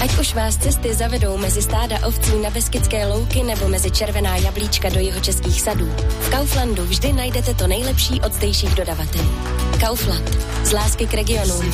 Ať už vás cesty zavedou mezi stáda ovcí na Beskydské louky nebo mezi červená jablíčka do jihočeských sadů, v Kauflandu vždy najdete to nejlepší od zdejších dodavatelů. Kaufland. Z lásky k regionům.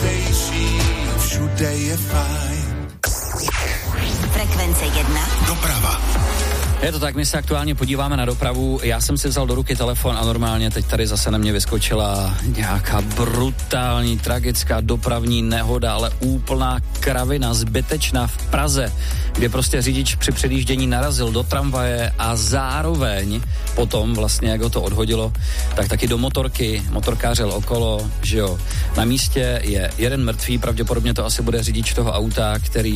Všude je fajn. Frekvence 1. Doprava. Je to tak, my se aktuálně podíváme na dopravu. Já jsem si vzal do ruky telefon a normálně teď tady zase na mě vyskočila nějaká brutální, tragická dopravní nehoda, ale úplná kravina, zbytečná v Praze, kde prostě řidič při předjíždění narazil do tramvaje a zároveň potom vlastně, jak ho to odhodilo, tak taky do motorky, motorkářel okolo, že jo. Na místě je jeden mrtvý, pravděpodobně to asi bude řidič toho auta, který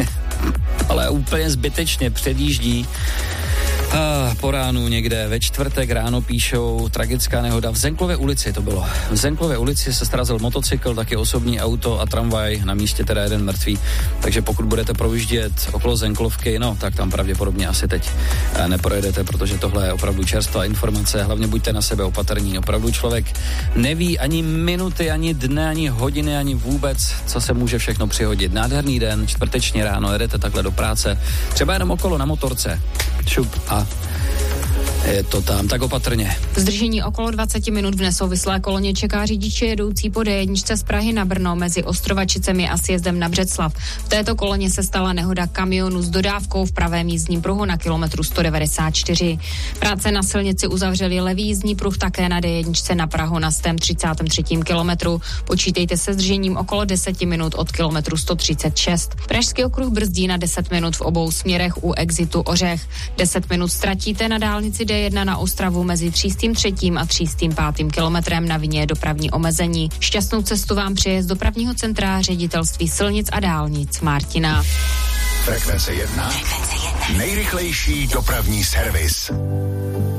ale úplně zbytečně předjíždí. Po ránu někde ve čtvrtek ráno píšou tragická nehoda v Zenklově ulici to bylo. V Zenklově ulici se srazil motocykl, taky osobní auto a tramvaj, na místě teda jeden mrtvý. Takže pokud budete projíždět okolo Zenklovky, no tak tam pravděpodobně asi teď neprojedete, protože tohle je opravdu čerstvá informace. Hlavně buďte na sebe opatrní. Opravdu člověk neví ani minuty, ani dny, ani hodiny, ani vůbec, co se může všechno přihodit. Nádherný den, čtvrteční ráno, jedete takhle do práce, třeba jenom okolo na motorce. Šup a je to tam, tak opatrně. Zdržení okolo 20 minut v nesouvislé koloně čeká řidiče jedoucí po D1 z Prahy na Brno mezi Ostrovačicemi a sjezdem na Břeclav. V této koloně se stala nehoda kamionu s dodávkou v pravém jízdním pruhu na kilometru 194. Práce na silnici uzavřeli levý jízdní pruh také na D1 na Prahu na 133. kilometru. Počítejte se zdržením okolo 10 minut od kilometru 136. Pražský okruh brzdí na 10 minut v obou směrech u exitu Ořech. 10 minut ztratíte na dálnici D1 na Ostravu mezi 303. a 305. kilometrem, na vině dopravní omezení. Šťastnou cestu vám přeje z dopravního centra Ředitelství silnic a dálnic Martina. Frekvence 1. Nejrychlejší dopravní servis.